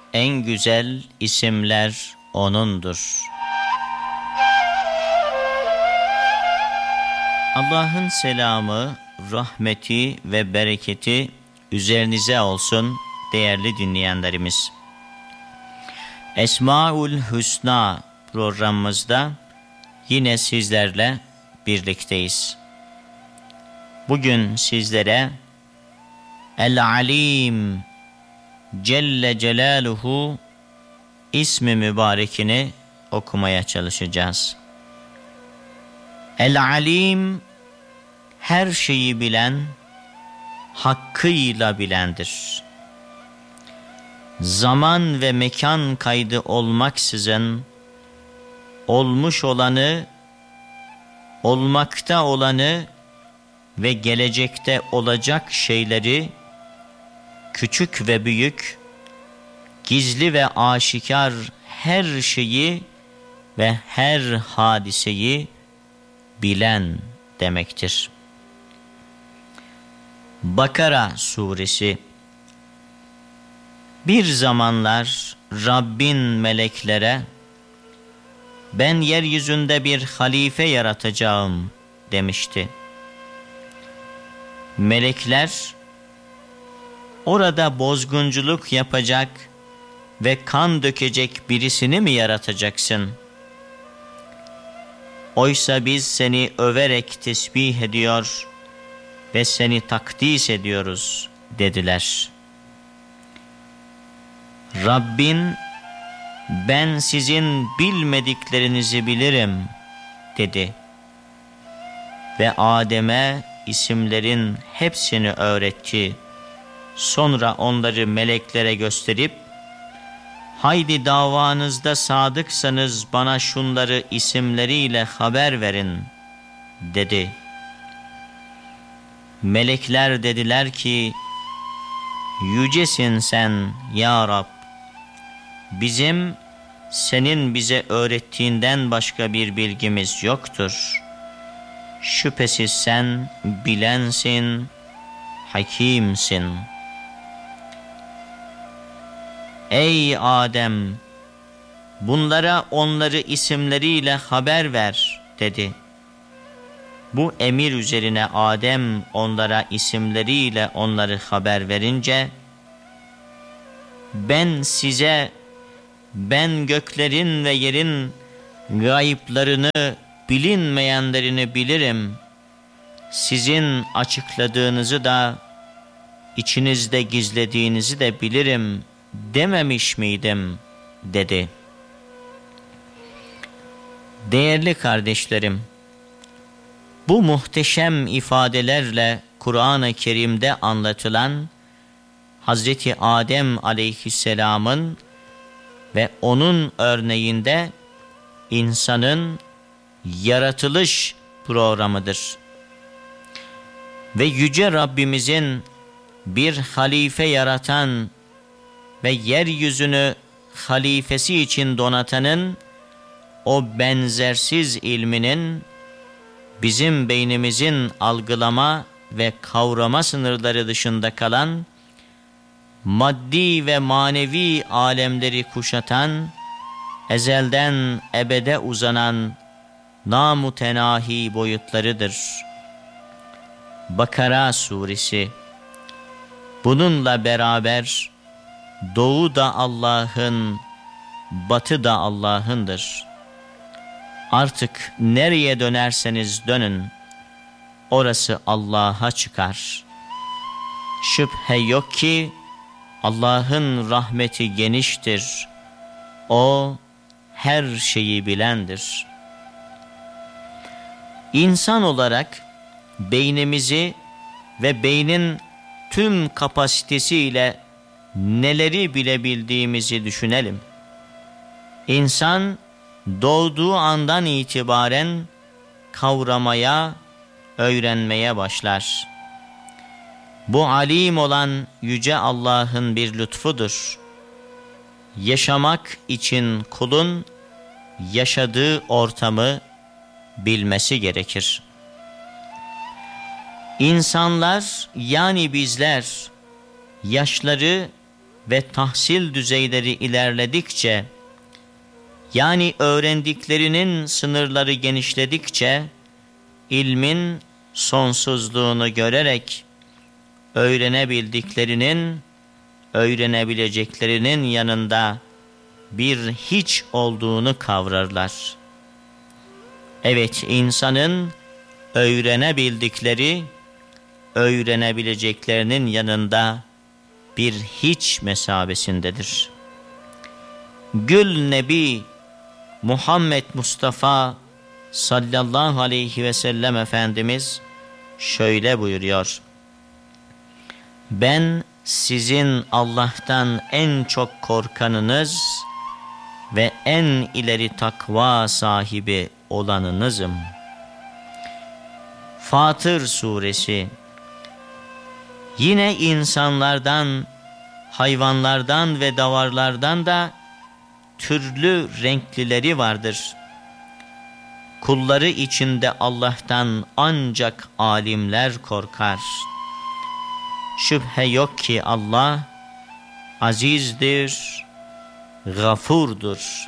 en güzel isimler O'nundur. Allah'ın selamı, rahmeti ve bereketi üzerinize olsun değerli dinleyenlerimiz. Esmaül Hüsna programımızda yine sizlerle birlikteyiz. Bugün sizlere El-Alim Celle Celaluhu ismi mübarekini okumaya çalışacağız. El-Alim her şeyi bilen, hakkıyla bilendir. Zaman ve mekan kaydı olmaksızın olmuş olanı, olmakta olanı ve gelecekte olacak şeyleri, küçük ve büyük, gizli ve aşikar her şeyi ve her hadiseyi bilen demektir. Bakara suresi. Bir zamanlar Rabbin meleklere, ben yeryüzünde bir halife yaratacağım demişti. Melekler, orada bozgunculuk yapacak ve kan dökecek birisini mi yaratacaksın? Oysa biz seni överek tesbih ediyor ve seni takdis ediyoruz dediler. Rabbin, ben sizin bilmediklerinizi bilirim dedi ve Adem'e isimlerin hepsini öğretti. Sonra onları meleklere gösterip, haydi davanızda sadıksanız bana şunları isimleriyle haber verin dedi. Melekler dediler ki, yücesin sen ya Rab, bizim senin bize öğrettiğinden başka bir bilgimiz yoktur. Şüphesiz sen bilensin, hakimsin. Ey Adem, bunlara onları isimleriyle haber ver dedi. Bu emir üzerine Adem onlara isimleriyle onları haber verince, ben göklerin ve yerin gayiplarını, bilinmeyenlerini bilirim. Sizin açıkladığınızı da, içinizde gizlediğinizi de bilirim dememiş miydim dedi. Değerli kardeşlerim, bu muhteşem ifadelerle Kur'an-ı Kerim'de anlatılan Hazreti Adem aleyhisselamın ve onun örneğinde insanın yaratılış programıdır. Ve Yüce Rabbimizin bir halife yaratan ve yeryüzünü halifesi için donatanın o benzersiz ilminin bizim beynimizin algılama ve kavrama sınırları dışında kalan, maddi ve manevi alemleri kuşatan, ezelden ebede uzanan namütenahi boyutlarıdır. Bakara suresi. Bununla beraber doğu da Allah'ın, batı da Allah'ındır. Artık nereye dönerseniz dönün, orası Allah'a çıkar. Şüphe yok ki Allah'ın rahmeti geniştir. O her şeyi bilendir. İnsan olarak beynimizi ve beynin tüm kapasitesiyle neleri bilebildiğimizi düşünelim. İnsan doğduğu andan itibaren kavramaya, öğrenmeye başlar. Bu alim olan Yüce Allah'ın bir lütfudur. Yaşamak için kulun yaşadığı ortamı bilmesi gerekir. İnsanlar, yani bizler, yaşları ve tahsil düzeyleri ilerledikçe, yani öğrendiklerinin sınırları genişledikçe, ilmin sonsuzluğunu görerek öğrenebileceklerinin yanında bir hiç olduğunu kavrarlar. Evet, insanın öğrenebileceklerinin yanında bir hiç mesabesindedir. Gül Nebi Muhammed Mustafa sallallahu aleyhi ve sellem Efendimiz şöyle buyuruyor: ben sizin Allah'tan en çok korkanınız ve en ileri takva sahibi olanınızım. Fatır Suresi. Yine insanlardan, hayvanlardan ve davarlardan da türlü renklileri vardır. Kulları içinde Allah'tan ancak alimler korkar. Şüphe yok ki Allah azizdir, gafurdur.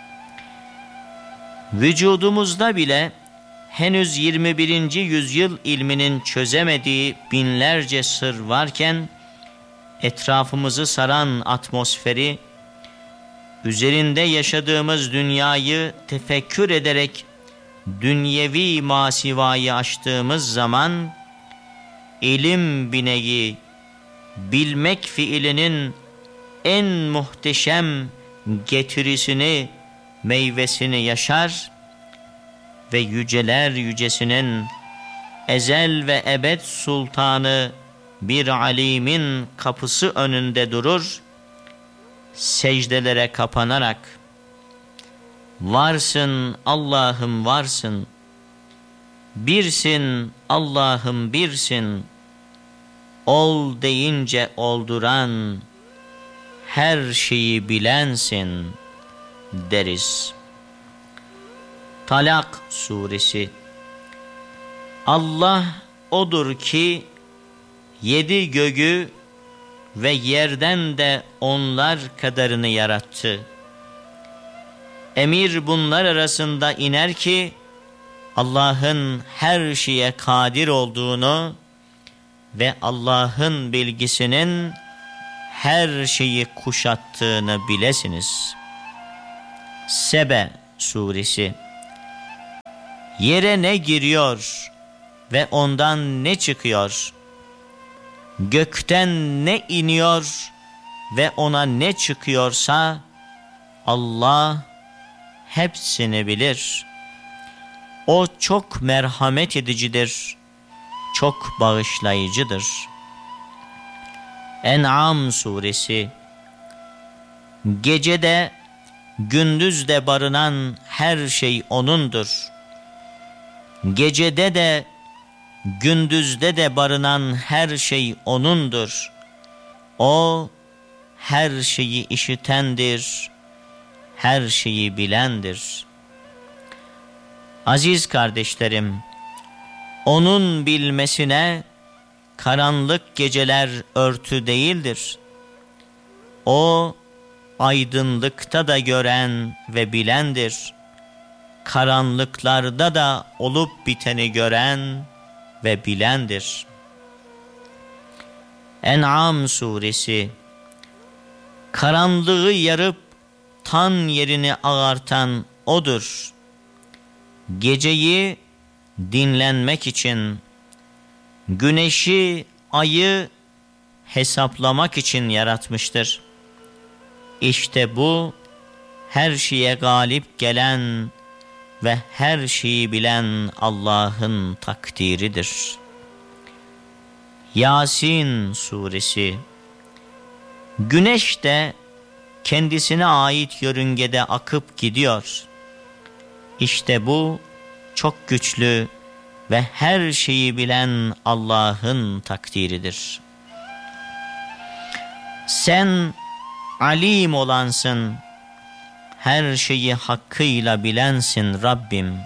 Vücudumuzda bile henüz 21. yüzyıl ilminin çözemediği binlerce sır varken, etrafımızı saran atmosferi, üzerinde yaşadığımız dünyayı tefekkür ederek dünyevi masivayı aştığımız zaman, ilim bineği, bilmek fiilinin en muhteşem getirisini, meyvesini yaşar ve yüceler yücesinin ezel ve ebed sultanı bir alimin kapısı önünde durur, secdelere kapanarak varsın Allah'ım varsın, birsin Allah'ım birsin, ol deyince olduran, her şeyi bilensin deriz. Talak Suresi. Allah odur ki 7 göğü ve yerden de onlar kadarını yarattı. Emir bunlar arasında iner ki Allah'ın her şeye kadir olduğunu ve Allah'ın bilgisinin her şeyi kuşattığını bilesiniz. Sebe Suresi. Yere ne giriyor ve ondan ne çıkıyor? Gökten ne iniyor ve ona ne çıkıyorsa Allah hepsini bilir. O çok merhamet edicidir, çok bağışlayıcıdır. En'am Suresi. Gecede, gündüzde barınan her şey O'nundur. Gecede de, gündüzde de barınan her şey O'nundur. O, her şeyi işitendir, her şeyi bilendir. Aziz kardeşlerim, O'nun bilmesine karanlık geceler örtü değildir. O, aydınlıkta da gören ve bilendir. Karanlıklarda da olup biteni gören ve bilendir. En'am Suresi. Karanlığı yarıp tan yerini ağartan O'dur. Geceyi dinlenmek için, güneşi, ayı hesaplamak için yaratmıştır. İşte bu her şeye galip gelen ve her şeyi bilen Allah'ın takdiridir. Yasin Suresi. Güneş de kendisine ait yörüngede akıp gidiyor. İşte bu çok güçlü ve her şeyi bilen Allah'ın takdiridir. Sen alim olansın, her şeyi hakkıyla bilensin Rabbim.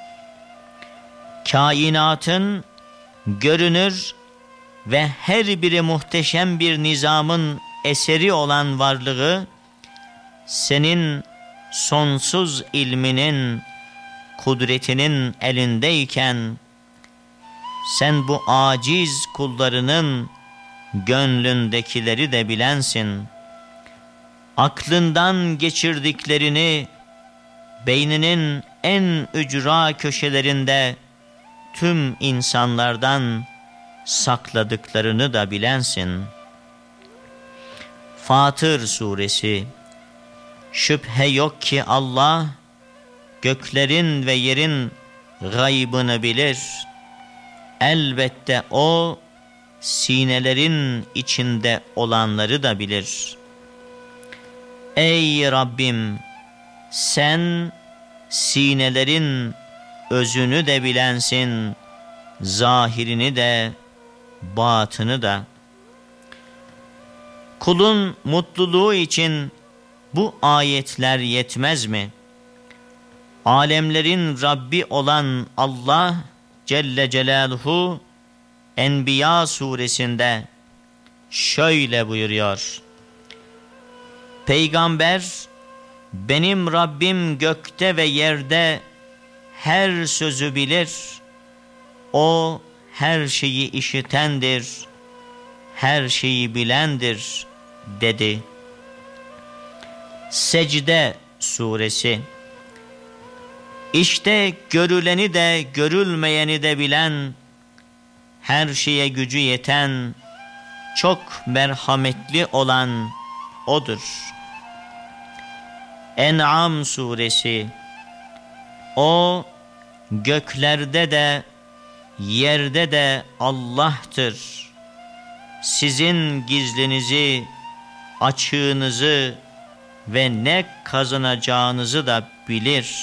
Kainatın görünür ve her biri muhteşem bir nizamın eseri olan varlığı senin sonsuz ilminin, kudretinin elindeyken sen bu aciz kullarının gönlündekileri de bilensin. Aklından geçirdiklerini beyninin en ücra köşelerinde tüm insanlardan sakladıklarını da bilensin. Fatır Suresi. Şüphe yok ki Allah göklerin ve yerin gaybını bilir. Elbette O sinelerin içinde olanları da bilir. Ey Rabbim, sen sinelerin özünü de bilensin, zahirini de, batını da. Kulun mutluluğu için bu ayetler yetmez mi? Alemlerin Rabbi olan Allah Celle Celaluhu Enbiya suresinde şöyle buyuruyor: Peygamber, benim Rabbim gökte ve yerde her sözü bilir. O her şeyi işitendir, her şeyi bilendir dedi. Secde suresi. İşte görüleni de görülmeyeni de bilen, her şeye gücü yeten, çok merhametli olan O'dur. En'am suresi. O göklerde de yerde de Allah'tır. Sizin gizlinizi, açığınızı ve ne kazanacağınızı da bilir.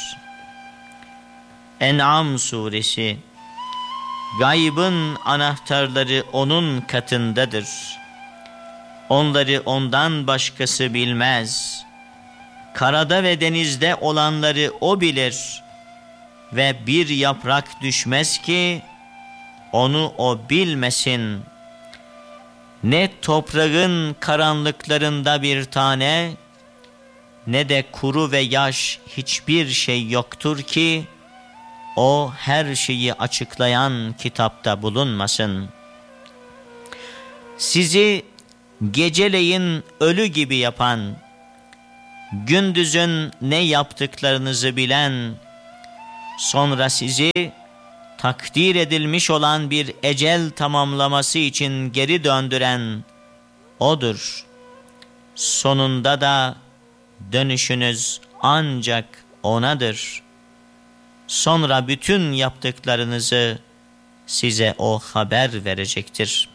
En'am suresi. Gaybın anahtarları O'nun katındadır. Onları O'ndan başkası bilmez. Karada ve denizde olanları O bilir. Ve bir yaprak düşmez ki onu O bilmesin. Ne toprağın karanlıklarında bir tane, ne de kuru ve yaş hiçbir şey yoktur ki O her şeyi açıklayan kitapta bulunmasın. Sizi geceleyin ölü gibi yapan, gündüzün ne yaptıklarınızı bilen, sonra sizi takdir edilmiş olan bir ecel tamamlaması için geri döndüren O'dur. Sonunda da dönüşünüz ancak O'nadır. Sonra bütün yaptıklarınızı size O haber verecektir.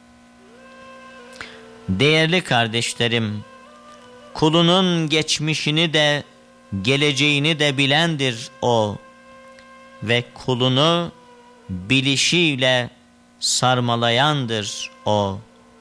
Değerli kardeşlerim, kulunun geçmişini de geleceğini de bilendir O ve kulunu bilişiyle sarmalayandır O.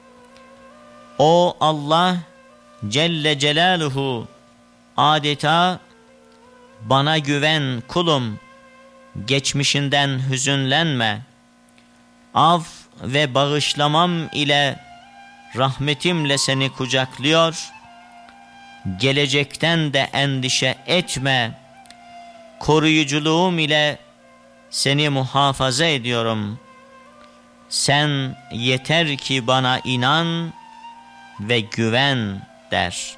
O Allah Celle Celaluhu adeta bana güven kulum, geçmişinden hüzünlenme, af ve bağışlamam ile rahmetimle seni kucaklıyor, gelecekten de endişe etme, koruyuculuğum ile seni muhafaza ediyorum. Sen yeter ki bana inan ve güven der.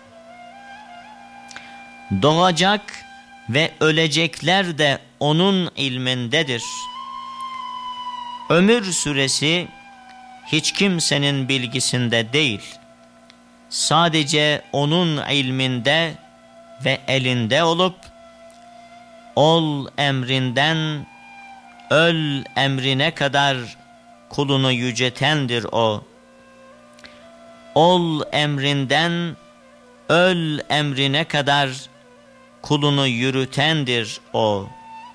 Doğacak ve ölecekler de O'nun ilmindedir. Ömür süresi hiç kimsenin bilgisinde değil, sadece O'nun ilminde ve elinde olup, ol emrinden öl emrine kadar kulunu yücetendir O. Ol emrinden öl emrine kadar kulunu yürütendir O.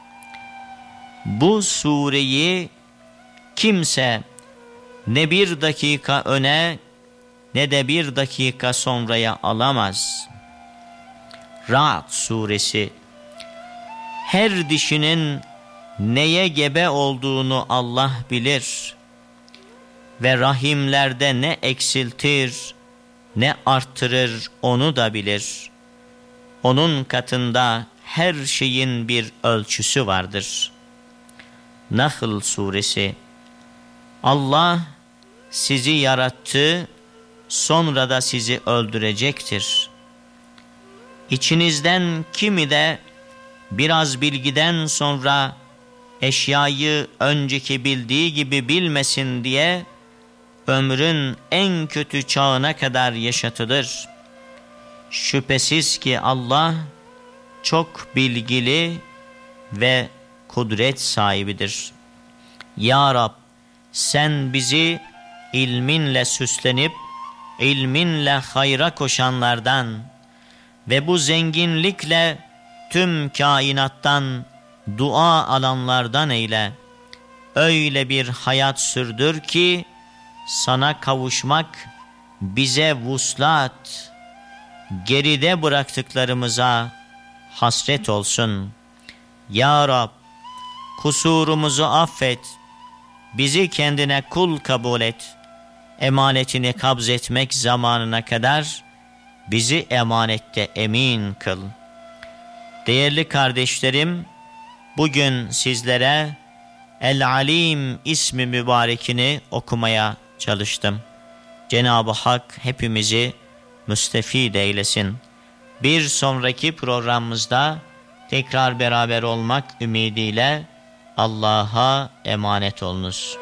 Bu sureyi kimse ne bir dakika öne ne de bir dakika sonraya alamaz. Ra'd suresi. Her dişinin neye gebe olduğunu Allah bilir ve rahimlerde ne eksiltir ne arttırır onu da bilir. Onun katında her şeyin bir ölçüsü vardır. Nahl Suresi. Allah sizi yarattı, sonra da sizi öldürecektir. İçinizden kimi de biraz bilgiden sonra eşyayı önceki bildiği gibi bilmesin diye ömrün en kötü çağına kadar yaşatılır. Şüphesiz ki Allah çok bilgili ve kudret sahibidir. Ya Rab, sen bizi ilminle süslenip ilminle hayra koşanlardan ve bu zenginlikle tüm kainattan dua alanlardan eyle. Öyle bir hayat sürdür ki sana kavuşmak bize vuslat, geride bıraktıklarımıza hasret olsun. Ya Rab, kusurumuzu affet, bizi kendine kul kabul et, emanetini kabzetmek zamanına kadar bizi emanette emin kıl. Değerli kardeşlerim, bugün sizlere El-Alim ismi mübarekini okumaya çalıştım. Cenab-ı Hak hepimizi müstefid eylesin. Bir sonraki programımızda tekrar beraber olmak ümidiyle Allah'a emanet olunuz.